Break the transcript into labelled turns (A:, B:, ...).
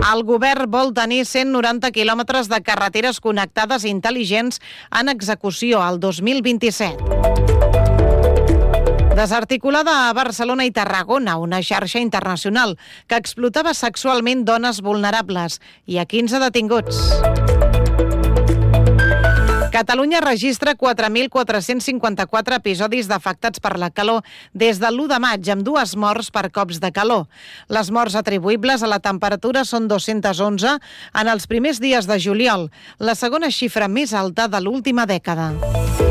A: El govern vol tenir 190 quilòmetres de carreteres connectades i intel·ligents en execució al 2027. Desarticulada a Barcelona i Tarragona, una xarxa internacional que explotava sexualment dones vulnerables. Hi ha 15 detinguts. Catalunya registra 4.454 episodis d'afectats per la calor des de l'1 de maig, amb 2 morts per cops de calor. Les morts atribuïbles a la temperatura són 211 en els primers dies de juliol, la segona xifra més alta de l'última dècada.